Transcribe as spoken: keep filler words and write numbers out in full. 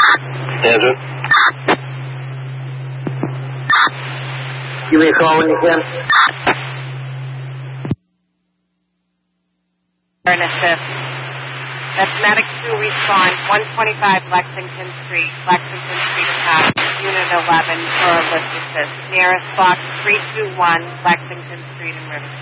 Answer. Give me a call when you can. An assist. That's Medic two respond, one twenty-five Lexington Street, Lexington Street attack, Unit eleven for a lift assist. Nearest box three two one, Lexington Street in Riverside.